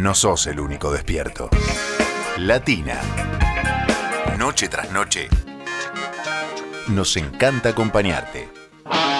no sos el único despierto. Latina. Noche tras noche. Nos encanta acompañarte.